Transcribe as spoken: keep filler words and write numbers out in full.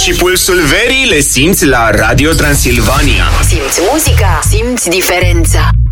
și pulsul verii le simți la Radio Transilvania. Simți muzica, simți diferența.